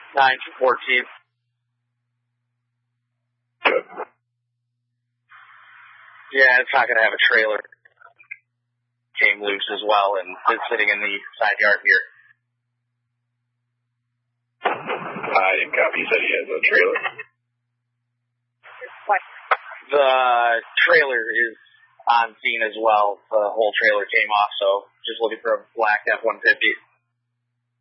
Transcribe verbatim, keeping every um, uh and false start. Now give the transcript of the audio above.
nine fourteen. Good. Yeah, it's not going to have a trailer. Came loose as well, and it's sitting in the side yard here. I didn't copy. He said he has a trailer. What? The trailer is on scene as well. The whole trailer came off, so just looking for a black F one fifty.